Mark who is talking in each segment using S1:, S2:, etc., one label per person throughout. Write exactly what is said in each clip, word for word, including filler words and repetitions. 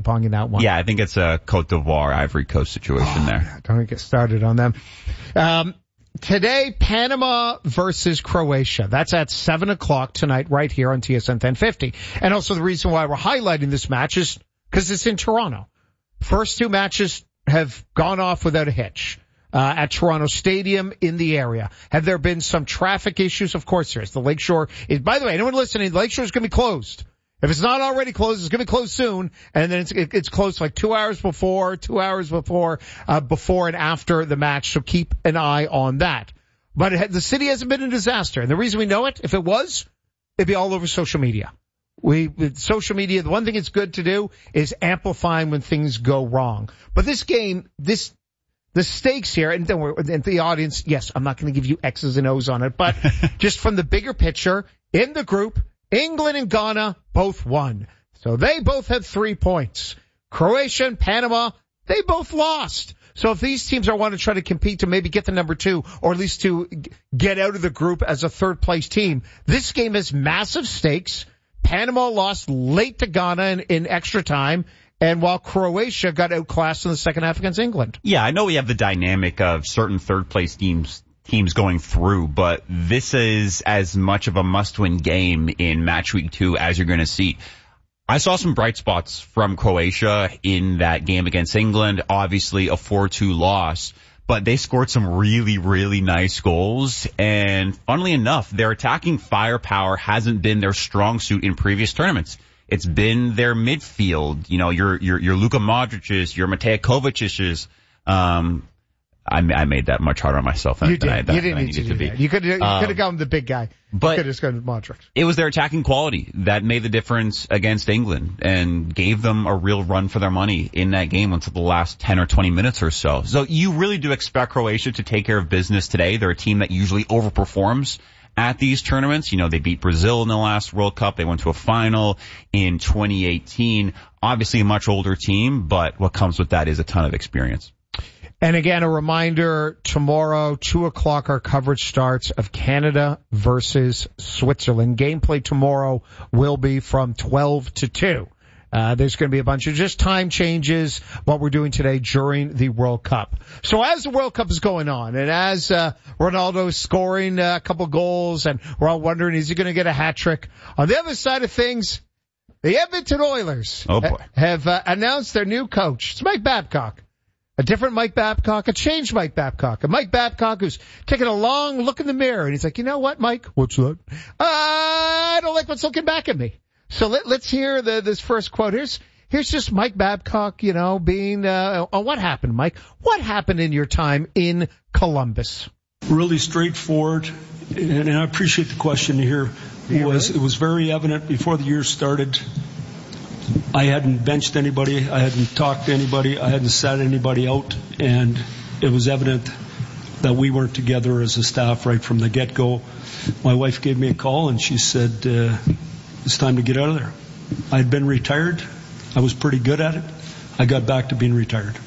S1: ping-pong in that one.
S2: Yeah, I think it's a Cote d'Ivoire, Ivory Coast situation
S1: oh,
S2: there.
S1: Yeah, don't get started on them. Um, today, Panama versus Croatia. That's at seven o'clock tonight right here on T S N ten fifty. And also the reason why we're highlighting this match is because it's in Toronto. First two matches have gone off without a hitch. Uh, at Toronto Stadium in the area. Have there been some traffic issues? Of course there is. The Lakeshore is, by the way, anyone listening, the Lakeshore is going to be closed. If it's not already closed, it's going to be closed soon. And then it's, it, it's closed like two hours before, two hours before, uh, before and after the match. So keep an eye on that. But it, the city hasn't been a disaster. And the reason we know it, if it was, it'd be all over social media. We, with social media, the one thing it's good to do is amplifying when things go wrong. But this game, this, The stakes here, and don't worry, and the audience, yes, I'm not going to give you X's and O's on it, but just from the bigger picture, in the group, England and Ghana both won. So they both had three points. Croatia and Panama, they both lost. So if these teams are wanting to try to compete to maybe get the number two, or at least to get out of the group as a third place team, this game has massive stakes. Panama lost late to Ghana in, in extra time. And while Croatia got outclassed in the second half against England.
S2: Yeah, I know we have the dynamic of certain third-place teams teams going through, but this is as much of a must-win game in match week two as you're going to see. I saw some bright spots from Croatia in that game against England. Obviously, a four two loss, but they scored some really, really nice goals. And funnily enough, their attacking firepower hasn't been their strong suit in previous tournaments. It's been their midfield, you know, your, your, your Luka Modric's, your Matej Kovacic's. Um, I, I made that much harder on myself than,
S1: you did.
S2: than I, than
S1: you didn't
S2: I
S1: need
S2: needed
S1: to,
S2: to be.
S1: That. You could you
S2: um,
S1: could have gone with the big guy.
S2: But
S1: you could have gone with Modric.
S2: It was their attacking quality that made the difference against England and gave them a real run for their money in that game until the last ten or twenty minutes or so. So you really do expect Croatia to take care of business today. They're a team that usually overperforms at these tournaments. You know, they beat Brazil in the last World Cup. They went to a final in twenty eighteen. Obviously a much older team, but what comes with that is a ton of experience.
S1: And again, a reminder, tomorrow, two o'clock, our coverage starts of Canada versus Switzerland. Gameplay tomorrow will be from twelve to two. Uh, there's going to be a bunch of just time changes, what we're doing today during the World Cup. So as the World Cup is going on, and as uh, Ronaldo's scoring a couple goals, and we're all wondering, is he going to get a hat trick? On the other side of things, the Edmonton Oilers
S2: oh boy.
S1: ha- have uh, announced their new coach. It's Mike Babcock. A different Mike Babcock, a changed Mike Babcock, a Mike Babcock who's taking a long look in the mirror, and he's like, you know what, Mike? What's that? Uh, I don't like what's looking back at me. So let, let's hear the, this first quote. Here's, here's just Mike Babcock, you know, being, uh, oh, what happened, Mike? What happened in your time in Columbus?
S3: Really straightforward, and I appreciate the question here. It was, it was very evident before the year started. I hadn't benched anybody. I hadn't talked to anybody. I hadn't sat anybody out, and it was evident that we weren't together as a staff right from the get-go. My wife gave me a call, and she said, uh, it's time to get out of there. I had been retired. I was pretty good at it. I got back to being retired.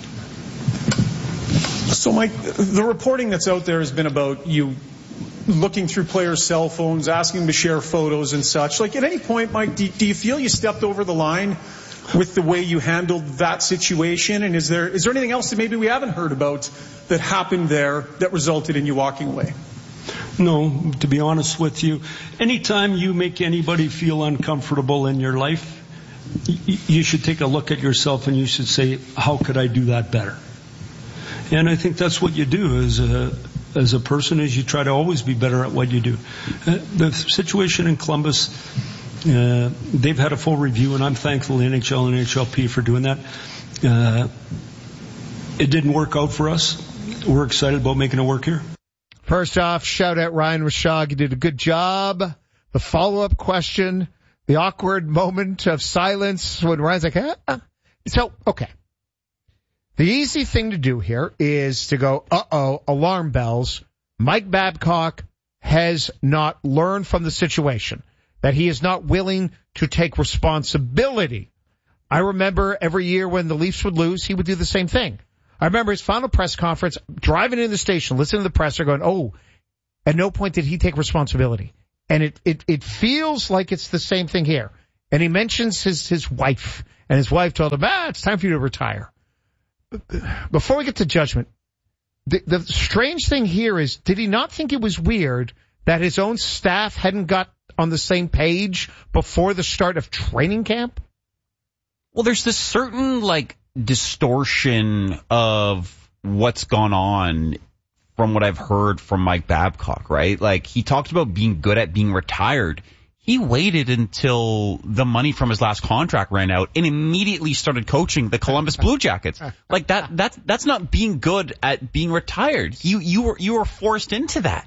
S4: So, Mike, the reporting that's out there has been about you looking through players' cell phones, asking them to share photos and such. Like, at any point, Mike, do, do you feel you stepped over the line with the way you handled that situation? And is there is there anything else that maybe we haven't heard about that happened there that resulted in you walking away?
S3: No, to be honest with you, anytime you make anybody feel uncomfortable in your life, y- you should take a look at yourself and you should say, how could I do that better? And I think that's what you do as a as a person, is you try to always be better at what you do. Uh, the situation in Columbus, uh, they've had a full review, and I'm thankful to N H L and N H L P for doing that. Uh, it didn't work out for us. We're excited about making it work here.
S1: First off, shout out Ryan Rishaug. You did a good job. The follow-up question, the awkward moment of silence when Ryan's like, huh? So, okay. The easy thing to do here is to go, uh-oh, alarm bells. Mike Babcock has not learned from the situation, that he is not willing to take responsibility. I remember every year when the Leafs would lose, he would do the same thing. I remember his final press conference, driving in the station, listening to the presser, going, oh, at no point did he take responsibility. And it, it, it feels like it's the same thing here. and he mentions his, his wife, and his wife told him, ah, it's time for you to retire. Before we get to judgment, the, the strange thing here is, did he not think it was weird that his own staff hadn't got on the same page before the start of training camp?
S2: Well, there's this certain, like, distortion of what's gone on from what I've heard from Mike Babcock, right? Like, he talked about being good at being retired. He waited until the money from his last contract ran out and immediately started coaching the Columbus Blue Jackets. Like that, that's, that's not being good at being retired. You, you were, you were forced into that.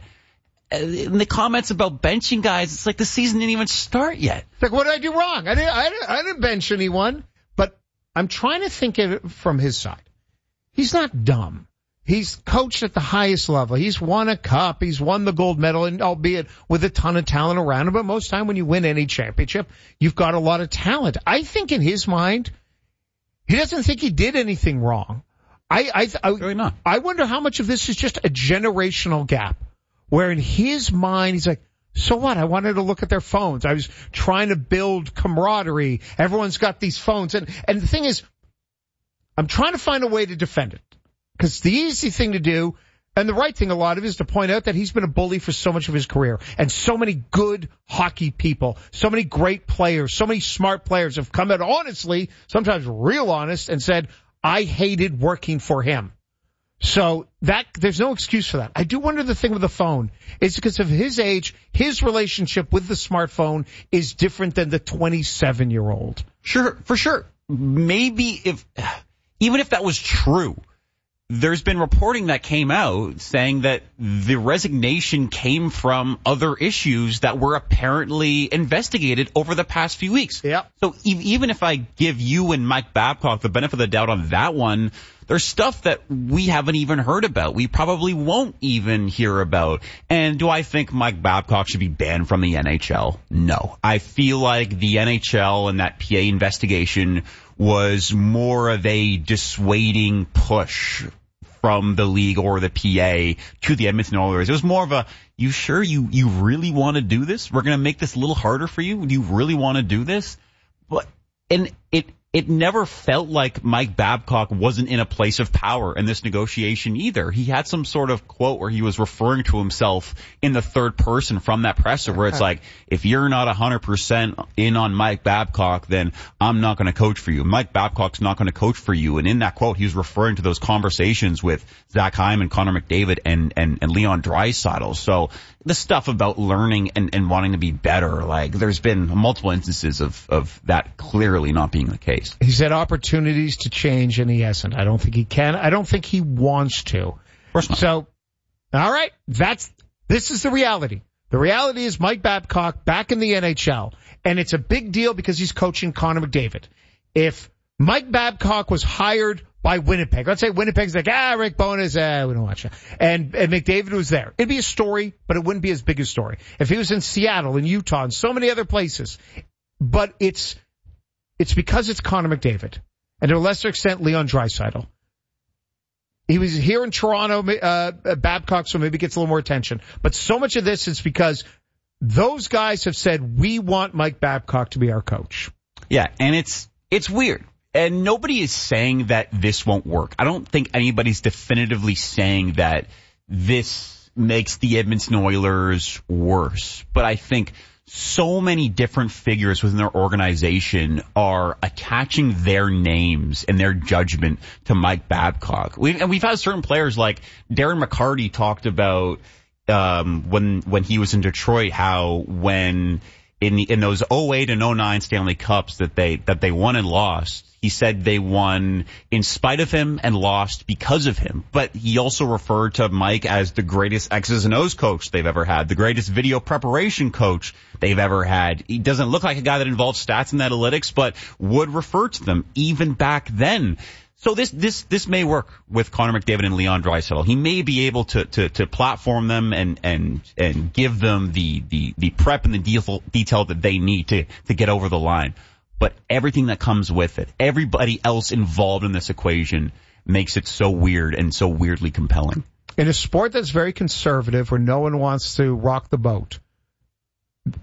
S2: In the comments about benching guys, it's like the season didn't even start yet.
S1: It's like, what did I do wrong? I didn't, I didn't, I didn't bench anyone, but I'm trying to think of it from his side. He's not dumb. He's coached at the highest level. He's won a cup. He's won the gold medal, and albeit with a ton of talent around him. But most time when you win any championship, you've got a lot of talent. I think in his mind, he doesn't think he did anything wrong. I, I, I,
S2: really not.
S1: I wonder how much of this is just a generational gap, where in his mind, he's like, so what? I wanted to look at their phones. I was trying to build camaraderie. Everyone's got these phones. And, and the thing is, I'm trying to find a way to defend it. Because the easy thing to do, and the right thing a lot of, is to point out that he's been a bully for so much of his career. And so many good hockey people, so many great players, so many smart players have come out honestly, sometimes real honest, and said, I hated working for him. So that, there's no excuse for that. I do wonder the thing with the phone is because of his age, his relationship with the smartphone is different than the twenty-seven year old.
S2: Sure, for sure. Maybe if, even if that was true, there's been reporting that came out saying that the resignation came from other issues that were apparently investigated over the past few weeks.
S1: Yeah.
S2: So e- even if I give you and Mike Babcock the benefit of the doubt on that one, there's stuff that we haven't even heard about. We probably won't even hear about. And do I think Mike Babcock should be banned from the N H L? No. I feel like the N H L and that P A investigation was more of a dissuading push from the league or the P A to the Edmonton Oilers. It was more of a, you sure you, you really want to do this? We're going to make this a little harder for you? Do you really want to do this? But, and it, it never felt like Mike Babcock wasn't in a place of power in this negotiation either. He had some sort of quote where he was referring to himself in the third person from that presser where it's like, if you're not one hundred percent in on Mike Babcock, then I'm not going to coach for you. Mike Babcock's not going to coach for you. And in that quote, he was referring to those conversations with Zach Hyman, Connor McDavid, and, and, and Leon Draisaitl. So the stuff about learning and, and wanting to be better, like there's been multiple instances of, of that clearly not being the case.
S1: He's had opportunities to change, and he hasn't. I don't think he can. I don't think he wants to.
S2: Of course not.
S1: So, all right, that's this is the reality. The reality is Mike Babcock back in the N H L, and it's a big deal because he's coaching Connor McDavid. If Mike Babcock was hired by Winnipeg, let's say Winnipeg's like, ah, Rick Bowness, ah, we don't watch that, and, and McDavid was there, it'd be a story, but it wouldn't be as big a story. If he was in Seattle and Utah and so many other places, but it's It's because it's Connor McDavid, and to a lesser extent, Leon Draisaitl. He was here in Toronto, uh, Babcock, so maybe gets a little more attention. But so much of this is because those guys have said, we want Mike Babcock to be our coach.
S2: Yeah, and it's it's weird. And nobody is saying that this won't work. I don't think anybody's definitively saying that this makes the Edmonton Oilers worse. But I think so many different figures within their organization are attaching their names and their judgment to Mike Babcock. We've, and we've had certain players like Darren McCarty talked about um, when when he was in Detroit, how when in in those oh eight and oh nine Stanley Cups that they that they won and lost, he said they won in spite of him and lost because of him. But he also referred to Mike as the greatest X's and O's coach they've ever had, the greatest video preparation coach they've ever had. He doesn't look like a guy that involves stats and analytics, but would refer to them even back then. So this, this, this may work with Connor McDavid and Leon Draisaitl. He may be able to, to, to platform them and, and, and give them the, the, the prep and the detail, detail that they need to, to get over the line. But everything that comes with it, everybody else involved in this equation makes it so weird and so weirdly compelling.
S1: In a sport that's very conservative where no one wants to rock the boat,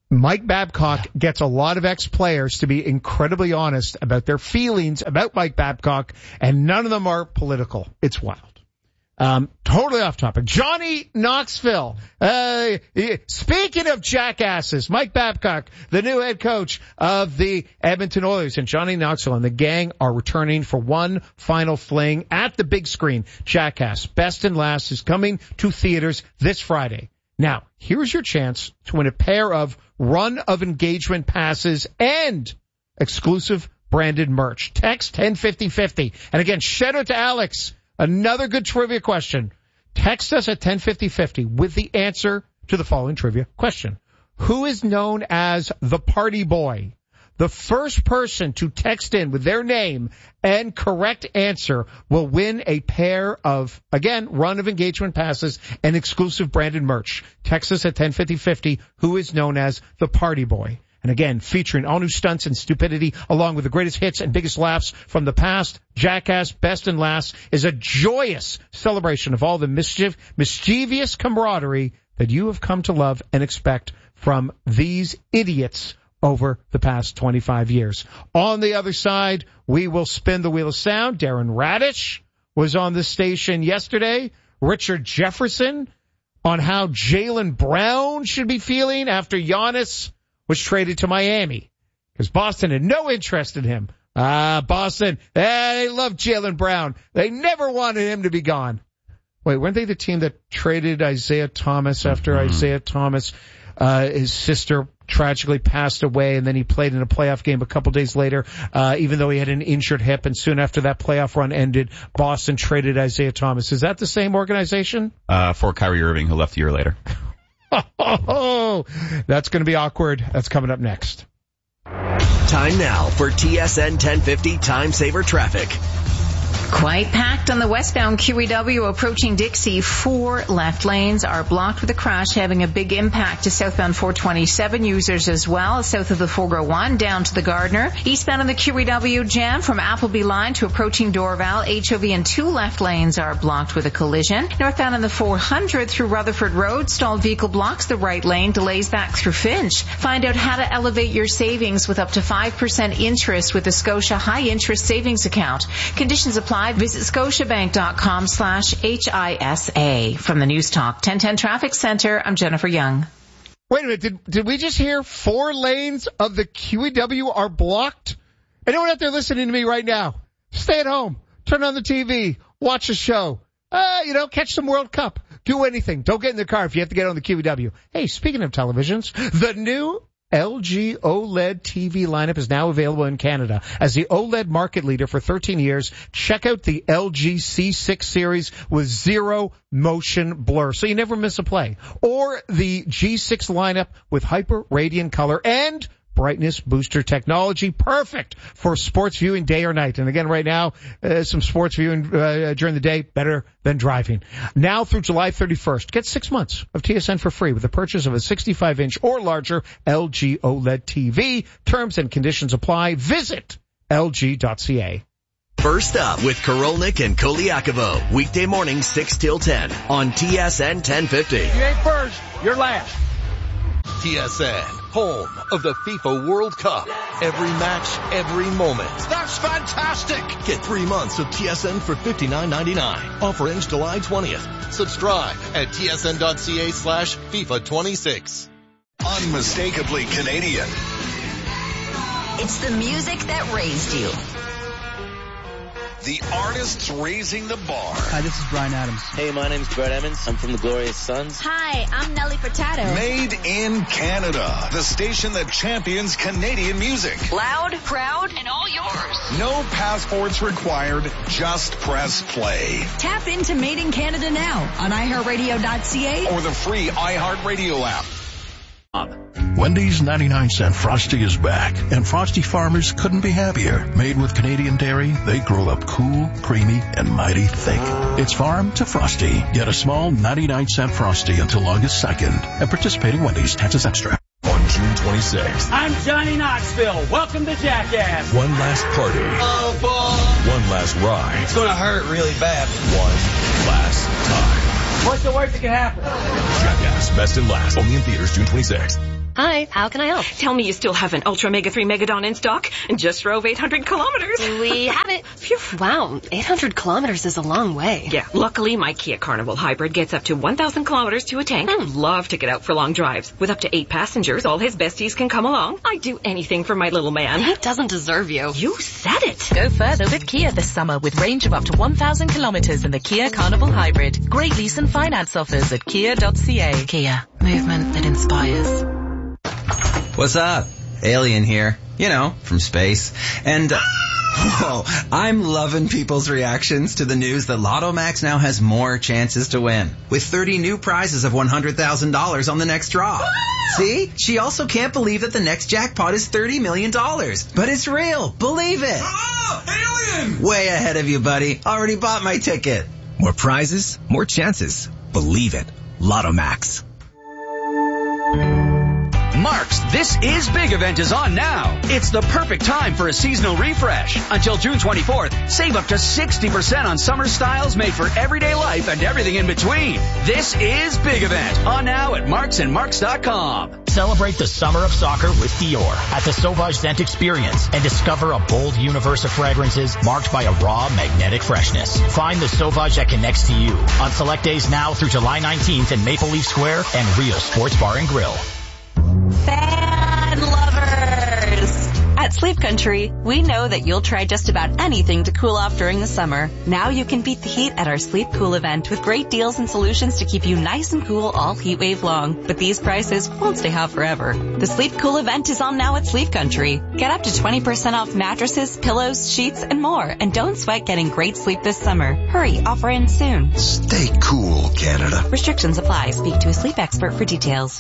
S1: Mike Babcock gets a lot of ex-players to be incredibly honest about their feelings about Mike Babcock, and none of them are political. It's wild. Um, totally off topic. Johnny Knoxville. Uh, speaking of jackasses, Mike Babcock, the new head coach of the Edmonton Oilers, and Johnny Knoxville and the gang are returning for one final fling at the big screen. Jackass Best and Last is coming to theaters this Friday. Now, here's your chance to win a pair of run of engagement passes and exclusive branded merch. Text ten fifty fifty. And again, shout out to Alex. Another good trivia question. Text us at ten fifty fifty with the answer to the following trivia question. Who is known as the party boy? The first person to text in with their name and correct answer will win a pair of, again, run of engagement passes and exclusive branded merch. Text us at ten fifty fifty. Who is known as the party boy? And again, featuring all new stunts and stupidity, along with the greatest hits and biggest laughs from the past, Jackass Best and Last is a joyous celebration of all the mischief, mischievous camaraderie that you have come to love and expect from these idiots over the past twenty-five years. On the other side, we will spin the wheel of sound. Darren Radish was on the station yesterday. Richard Jefferson on how Jaylen Brown should be feeling after Giannis was traded to Miami, because Boston had no interest in him. Ah, Boston, they love Jaylen Brown. They never wanted him to be gone. Wait, weren't they the team that traded Isaiah Thomas after mm-hmm. Isaiah Thomas, uh, his sister tragically passed away, and then he played in a playoff game a couple days later, uh, even though he had an injured hip, and soon after that playoff run ended, Boston traded Isaiah Thomas. Is that the same organization?
S2: Uh, for Kyrie Irving, who left a year later.
S1: Oh, that's going to be awkward. That's coming up next.
S5: Time now for T S N ten fifty Time Saver Traffic.
S6: Quite packed on the westbound Q E W approaching Dixie. Four left lanes are blocked with a crash, having a big impact to southbound four twenty-seven users as well, south of the four oh one down to the Gardner. Eastbound on the Q E W jam from Appleby line to approaching Dorval. H O V and two left lanes are blocked with a collision. Northbound on the four hundred through Rutherford Road, stalled vehicle blocks the right lane, delays back through Finch. Find out how to elevate your savings with up to five percent interest with the Scotia High Interest Savings Account. Conditions apply. Visit scotiabank.com slash H I S A. From the News Talk ten ten Traffic Center, I'm Jennifer Young.
S1: Wait a minute, did, did we just hear four lanes of the Q E W are blocked? Anyone out there listening to me right now, stay at home, turn on the T V, watch a show, uh, you know, catch some World Cup, do anything. Don't get in the car if you have to get on the Q E W. Hey, speaking of televisions, the new L G OLED T V lineup is now available in Canada. As the OLED market leader for thirteen years, check out the L G C six series with zero motion blur, so you never miss a play. Or the G six lineup with hyper radiant color and brightness booster technology, perfect for sports viewing day or night. And again, right now, uh, some sports viewing uh, during the day, better than driving. Now through July thirty-first, get six months of T S N for free with the purchase of a sixty-five inch or larger L G OLED T V. Terms and conditions apply. Visit L G dot C A.
S5: First up with Korolnik and Koliakovo, weekday morning six till ten on T S N ten fifty.
S7: You ain't first, you're last.
S8: T S N, home of the FIFA World Cup. Every match, every moment.
S7: That's fantastic.
S8: Get three months of T S N for fifty-nine ninety-nine. Offer ends July twentieth. Subscribe at tsn.ca slash FIFA 26.
S9: Unmistakably Canadian.
S10: It's the music that raised you.
S9: The artists raising the bar.
S11: Hi, this is Bryan Adams.
S12: Hey, my name's Brett Emmons. I'm from the Glorious Sons.
S10: Hi, I'm Nelly Furtado.
S9: Made in Canada. The station that champions Canadian music.
S10: Loud, proud, and all yours.
S9: No passports required. Just press play.
S10: Tap into Made in Canada now on i heart radio dot c a
S9: or the free iHeartRadio app.
S13: Wendy's ninety-nine cent Frosty is back, and Frosty farmers couldn't be happier. Made with Canadian dairy, they grow up cool, creamy, and mighty thick. It's farm to Frosty. Get a small ninety-nine cent Frosty until August second. At participating Wendy's, taxes extra.
S9: On June twenty-sixth.
S7: I'm Johnny Knoxville. Welcome to Jackass.
S9: One last party.
S7: Oh, boy.
S9: One last ride.
S12: It's gonna hurt really bad.
S9: One last time.
S7: What's the worst that can happen?
S9: Jackass Best and Last. Only in theaters June twenty-sixth.
S11: Hi, how can I help?
S14: Tell me you still have an Ultra Mega three Megadon in stock and just drove eight hundred kilometers.
S11: We have it. Phew, wow, eight hundred kilometers is a long way.
S14: Yeah, luckily my Kia Carnival Hybrid gets up to one thousand kilometers to a tank. I love to get out for long drives. With up to eight passengers, all his besties can come along. I'd do anything for my little man.
S11: He doesn't deserve you.
S14: You said it.
S15: Go further with Kia this summer with range of up to one thousand kilometers in the Kia Carnival Hybrid. Great lease and finance offers at kia dot c a.
S6: Kia, movement that inspires.
S16: What's up? Alien here. You know, from space. And, uh, whoa, I'm loving people's reactions to the news that Lotto Max now has more chances to win. With thirty new prizes of one hundred thousand dollars on the next draw. See? She also can't believe that the next jackpot is thirty million dollars. But it's real. Believe it.
S17: Oh, alien!
S16: Way ahead of you, buddy. Already bought my ticket.
S18: More prizes, more chances. Believe it. Lotto Max.
S7: Mark's This Is Big event is on now. It's the perfect time for a seasonal refresh. Until June twenty-fourth, save up to sixty percent on summer styles made for everyday life and everything in between. This Is Big event on now at marks and marks dot com.
S19: Celebrate the summer of soccer with Dior at the Sauvage Scent Experience and discover a bold universe of fragrances marked by a raw, magnetic freshness. Find the Sauvage that connects to you on select days now through July nineteenth in Maple Leaf Square and Rio Sports Bar and Grill.
S20: Fan lovers! At Sleep Country, we know that you'll try just about anything to cool off during the summer. Now you can beat the heat at our Sleep Cool event with great deals and solutions to keep you nice and cool all heat wave long. But these prices won't stay hot forever. The Sleep Cool event is on now at Sleep Country. Get up to twenty percent off mattresses, pillows, sheets, and more. And don't sweat getting great sleep this summer. Hurry, offer ends soon.
S21: Stay cool, Canada.
S20: Restrictions apply. Speak to a sleep expert for details.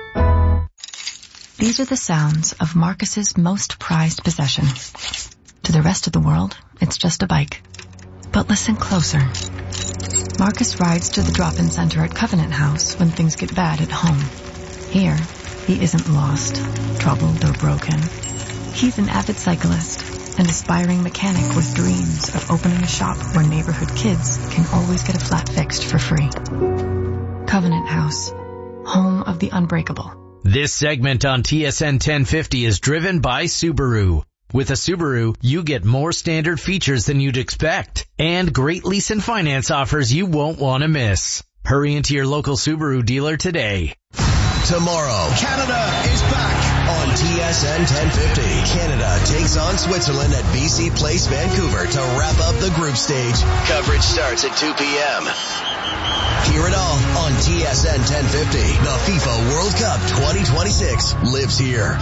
S22: These are the sounds of Marcus's most prized possession. To the rest of the world, it's just a bike. But listen closer. Marcus rides to the drop-in center at Covenant House when things get bad at home. Here, he isn't lost, troubled, or broken. He's an avid cyclist, an aspiring mechanic with dreams of opening a shop where neighborhood kids can always get a flat fixed for free. Covenant House, home of the unbreakable.
S23: This segment on T S N ten fifty is driven by Subaru. With a Subaru, you get more standard features than you'd expect and great lease and finance offers you won't want to miss. Hurry into your local Subaru dealer today.
S5: Tomorrow, Canada is back on T S N ten fifty. Canada takes on Switzerland at B C Place, Vancouver to wrap up the group stage. Coverage starts at two p.m. Hear it all on T S N ten fifty. The FIFA World Cup twenty twenty-six lives here.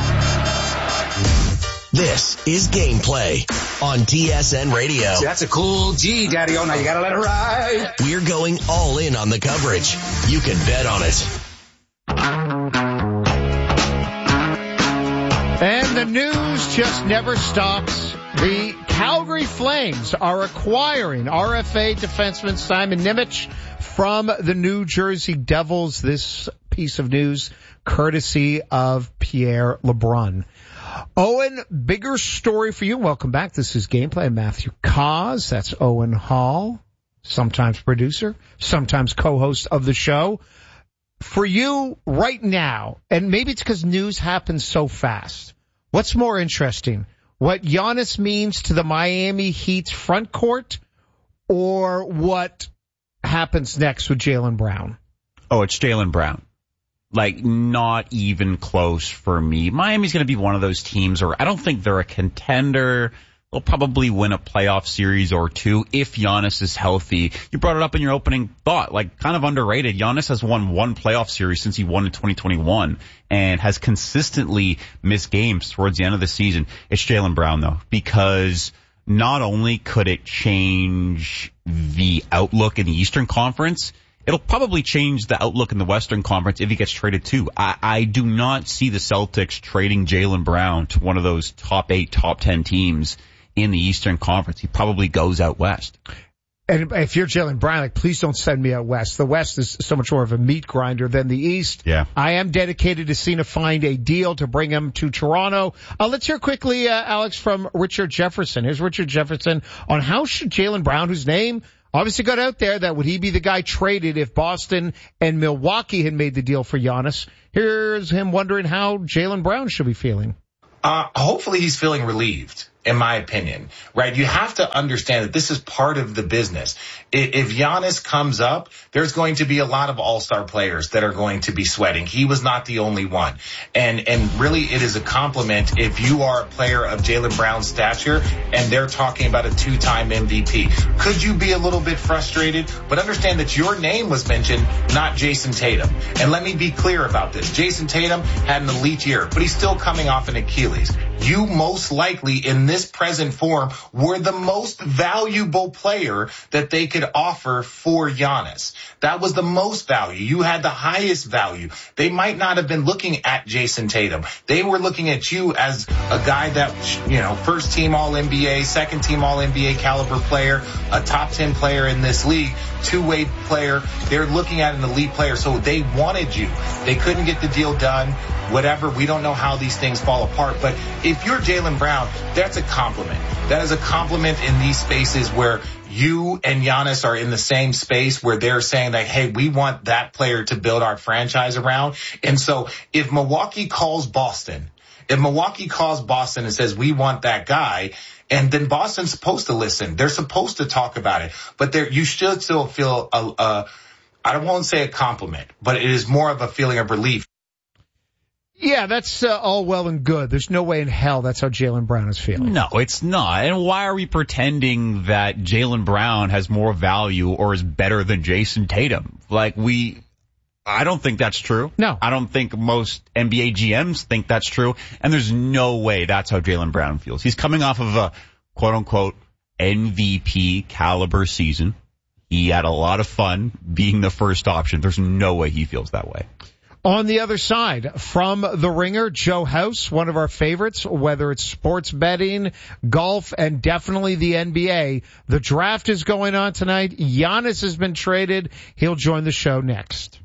S5: This is Gameplay on T S N Radio.
S17: That's a cool G, Daddy. Oh, now you gotta let it ride.
S5: We're going all in on the coverage. You can bet on it.
S1: And the news just never stops. The Calgary Flames are acquiring R F A defenseman Simon Nemec from the New Jersey Devils. This piece of news courtesy of Pierre LeBrun. Owen, bigger story for you. Welcome back. This is Gameplay. Matthew Cause. That's Owen Hall, sometimes producer, sometimes co-host of the show. For you right now, and maybe it's because news happens so fast, what's more interesting? What Giannis means to the Miami Heat's front court, or what happens next with Jaylen Brown?
S2: Oh, it's Jaylen Brown. Like, not even close for me. Miami's going to be one of those teams, or I don't think they're a contender. They'll probably win a playoff series or two if Giannis is healthy. You brought it up in your opening thought, like kind of underrated. Giannis has won one playoff series since he won in twenty twenty-one and has consistently missed games towards the end of the season. It's Jaylen Brown, though, because not only could it change the outlook in the Eastern Conference, it'll probably change the outlook in the Western Conference if he gets traded too. I, I do not see the Celtics trading Jaylen Brown to one of those top eight, top ten teams in the Eastern Conference. He probably goes out west.
S1: And if you're Jaylen Brown, like, please don't send me out west. The West is so much more of a meat grinder than the East.
S2: Yeah.
S1: I am dedicated to seeing to find a deal to bring him to Toronto. Uh, let's hear quickly, uh, Alex, from Richard Jefferson. Here's Richard Jefferson on how should Jaylen Brown, whose name obviously got out there that would he be the guy traded if Boston and Milwaukee had made the deal for Giannis. Here's him wondering how Jaylen Brown should be feeling.
S3: Uh, hopefully he's feeling relieved, in my opinion, right? You have to understand that this is part of the business. If Giannis comes up, there's going to be a lot of all-star players that are going to be sweating. He was not the only one. And, and really it is a compliment if you are a player of Jaylen Brown's stature and they're talking about a two-time M V P. Could you be a little bit frustrated? But understand that your name was mentioned, not Jason Tatum. And let me be clear about this. Jason Tatum had an elite year, but he's still coming off an Achilles. You most likely in this present form were the most valuable player that they could offer for Giannis. That was the most value. You had the highest value. They might not have been looking at Jason Tatum. They were looking at you as a guy that, you know, first team All N B A, second team All N B A caliber player, a top ten player in this league, two-way player. They're looking at an elite player. So they wanted you. They couldn't get the deal done. Whatever, we don't know how these things fall apart. But if you're Jaylen Brown, that's a compliment. That is a compliment in these spaces where you and Giannis are in the same space where they're saying that, hey, we want that player to build our franchise around. And so if Milwaukee calls Boston, if Milwaukee calls Boston and says, we want that guy, and then Boston's supposed to listen. They're supposed to talk about it. But there, you should still feel, a, a, I won't say a compliment, but it is more of a feeling of relief.
S1: Yeah, that's uh, all well and good. There's no way in hell that's how Jaylen Brown is feeling.
S2: No, it's not. And why are we pretending that Jaylen Brown has more value or is better than Jason Tatum? Like we, I don't think that's true.
S1: No.
S2: I don't think most N B A G Ms think that's true. And there's no way that's how Jaylen Brown feels. He's coming off of a quote unquote M V P caliber season. He had a lot of fun being the first option. There's no way he feels that way.
S1: On the other side, from The Ringer, Joe House, one of our favorites, whether it's sports betting, golf, and definitely the N B A. The draft is going on tonight. Giannis has been traded. He'll join the show next.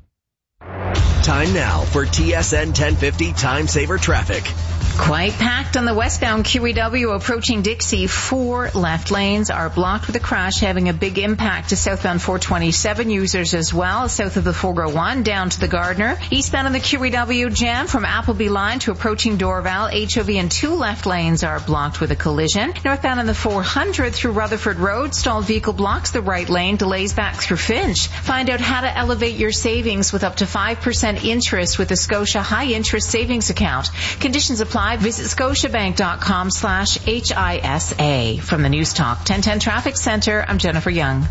S5: Time now for T S N ten fifty Time Saver Traffic.
S6: Quite packed on the westbound Q E W approaching Dixie. Four left lanes are blocked with a crash, having a big impact to southbound four twenty-seven users as well, south of the four oh one down to the Gardner. Eastbound on the Q E W jam from Appleby line to approaching Dorval. H O V and two left lanes are blocked with a collision. Northbound on the four hundred through Rutherford Road, stalled vehicle blocks the right lane, delays back through Finch. Find out how to elevate your savings with up to five percent interest with a Scotia high interest savings account. Conditions apply. Visit scotiabank.com slash H I S A. From the News Talk ten ten Traffic Center, I'm Jennifer Young.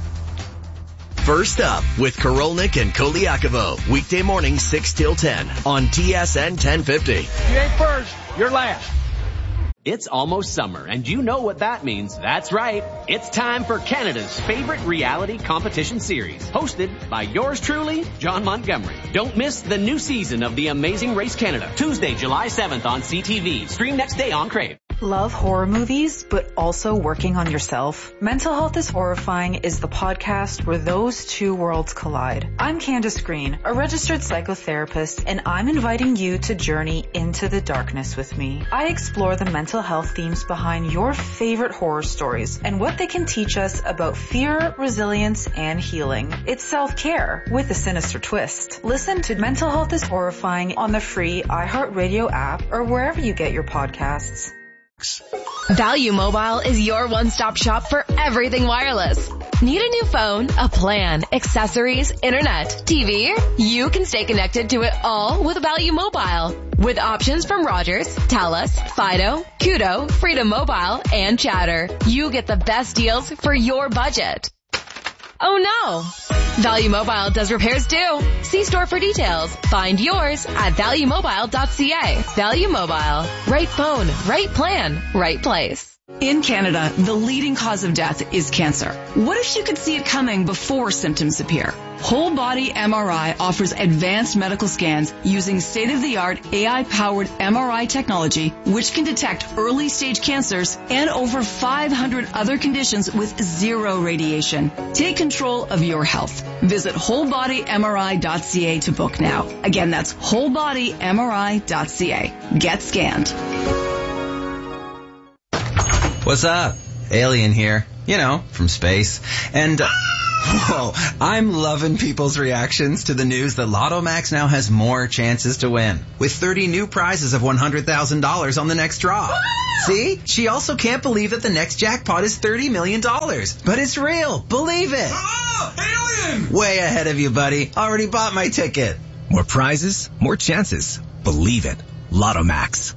S5: First up with Korolnik and Koliakovo. Weekday morning six till ten on T S N ten fifty.
S4: You ain't first, you're last.
S8: It's almost summer, and you know what that means. That's right. It's time for Canada's favorite reality competition series, hosted by yours truly, John Montgomery. Don't miss the new season of The Amazing Race Canada, Tuesday, July seventh on C T V. Stream next day on Crave.
S24: Love horror movies, but also working on yourself? Mental Health is Horrifying is the podcast where those two worlds collide. I'm Candace Green, a registered psychotherapist, and I'm inviting you to journey into the darkness with me. I explore the mental health themes behind your favorite horror stories and what they can teach us about fear, resilience, and healing. It's self-care with a sinister twist. Listen to Mental Health is Horrifying on the free iHeartRadio app or wherever you get your podcasts.
S25: Value Mobile is your one-stop shop for everything wireless. Need a new phone, a plan, accessories, internet, T V? You can stay connected to it all with Value Mobile. With options from Rogers, Telus, Fido, Kudo, Freedom Mobile, and Chatter. You get the best deals for your budget. Oh no! Value Mobile does repairs too. See store for details. Find yours at value mobile dot c a. Value Mobile. Right phone, right plan, right place.
S26: In Canada, the leading cause of death is cancer. What if you could see it coming before symptoms appear? Whole Body M R I offers advanced medical scans using state-of-the-art A I-powered M R I technology, which can detect early-stage cancers and over five hundred other conditions with zero radiation. Take control of your health. Visit whole body M R I dot c a to book now. Again, that's whole body M R I dot c a. Get scanned.
S16: What's up? Alien here. you know, from space. And, uh, whoa, I'm loving people's reactions to the news that Lotto Max now has more chances to win, with thirty new prizes of one hundred thousand dollars on the next draw. See? She also can't believe that the next jackpot is thirty million dollars. But it's real. Believe it.
S17: Oh, alien!
S16: Way ahead of you, buddy. Already bought my ticket.
S18: More prizes, more chances. Believe it. Lotto Max.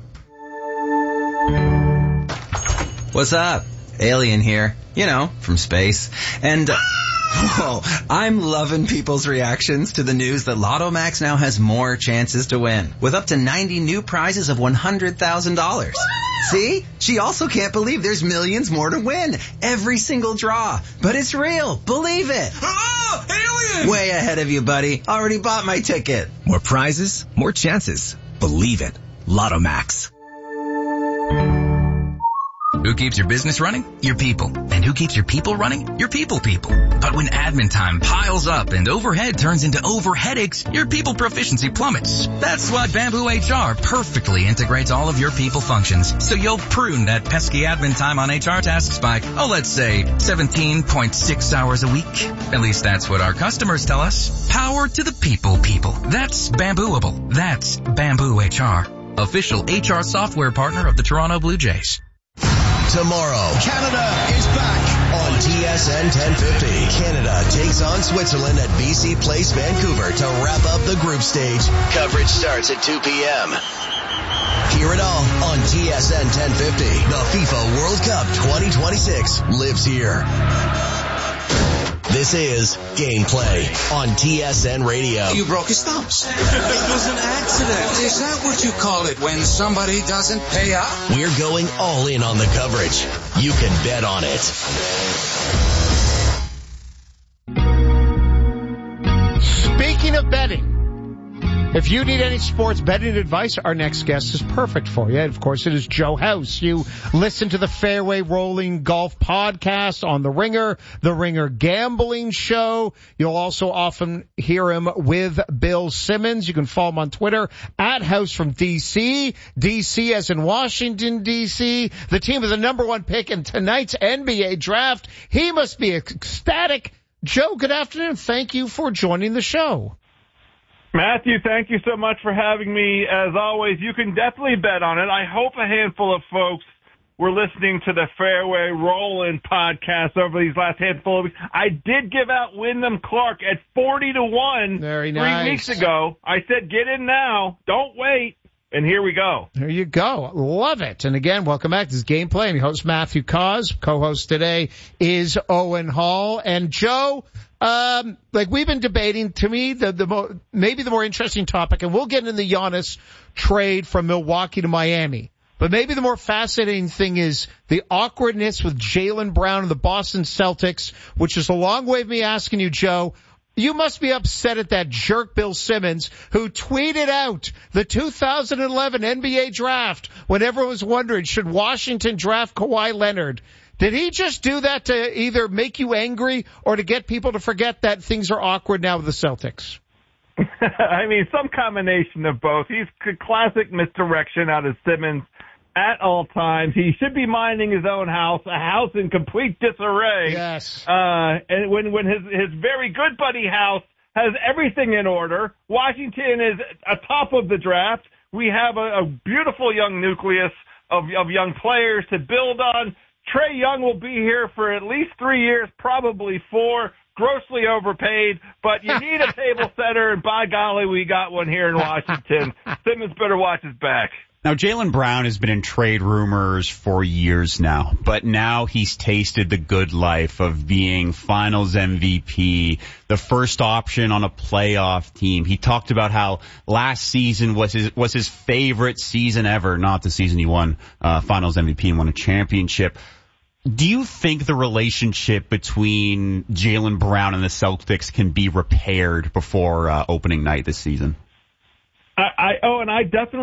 S16: What's up? Alien here. You know, from space. And, uh, whoa, I'm loving people's reactions to the news that Lotto Max now has more chances to win, with up to ninety new prizes of one hundred thousand dollars. See? She also can't believe there's millions more to win. Every single draw. But it's real. Believe it.
S17: Oh, alien!
S16: Way ahead of you, buddy. Already bought my ticket.
S18: More prizes, more chances. Believe it. Lotto Max.
S9: Who keeps your business running? Your people. And who keeps your people running? Your people people. But when admin time piles up and overhead turns into over headaches, your people proficiency plummets. That's why Bamboo H R perfectly integrates all of your people functions. So you'll prune that pesky admin time on H R tasks by, oh, let's say seventeen point six hours a week. At least that's what our customers tell us. Power to the people people. That's Bambooable. That's Bamboo H R. Official H R software partner of the Toronto Blue Jays.
S5: Tomorrow, Canada is back on T S N ten fifty. Canada takes on Switzerland at B C Place, Vancouver to wrap up the group stage. Coverage starts at two p.m. Hear it all on T S N ten fifty. The FIFA World Cup twenty twenty-six lives here. This is Gameplay on T S N Radio.
S17: You broke his thumbs. It was an accident. Is that what you call it when somebody doesn't pay up?
S5: We're going all in on the coverage. You can bet on it.
S1: Speaking of betting, if you need any sports betting advice, our next guest is perfect for you. Of course, it is Joe House. You listen to the Fairway Rolling Golf Podcast on The Ringer, The Ringer Gambling Show. You'll also often hear him with Bill Simmons. You can follow him on Twitter at House from D C. D C as in Washington, D C. The team is the number one pick in tonight's N B A draft. He must be ecstatic. Joe, good afternoon. Thank you for joining the show.
S10: Matthew, thank you so much for having me. As always, you can definitely bet on it. I hope a handful of folks were listening to the Fairway Rollin' podcast over these last handful of weeks. I did give out Wyndham Clark at forty to one
S1: Very
S10: three
S1: nice.
S10: weeks ago. I said, get in now. Don't wait. And here we go.
S1: There you go. Love it. And again, welcome back. This is Gameplay. I'm your host, Matthew Cause. Co-host today is Owen Hall. And Joe, um, like we've been debating, to me, the, the mo- maybe the more interesting topic, and we'll get into the Giannis trade from Milwaukee to Miami. But maybe the more fascinating thing is the awkwardness with Jaylen Brown and the Boston Celtics, which is a long way of me asking you, Joe, you must be upset at that jerk Bill Simmons who tweeted out the two thousand eleven N B A draft when everyone was wondering, should Washington draft Kawhi Leonard? Did he just do that to either make you angry or to get people to forget that things are awkward now with the Celtics?
S10: I mean, some combination of both. He's classic misdirection out of Simmons at all times. He should be minding his own house, a house in complete disarray.
S1: Yes.
S10: Uh, and when, when his, his very good buddy House has everything in order, Washington is atop of the draft. We have a, a beautiful young nucleus of, of young players to build on. Trae Young will be here for at least three years, probably four. Grossly overpaid, but you need a table setter, and by golly, we got one here in Washington. Simmons better watch his back.
S2: Now, Jaylen Brown has been in trade rumors for years now, but now he's tasted the good life of being Finals M V P, the first option on a playoff team. He talked about how last season was his was his favorite season ever, not the season he won uh, Finals M V P and won a championship. Do you think the relationship between Jaylen Brown and the Celtics can be repaired before uh, opening night this season?
S10: I, I oh, and I definitely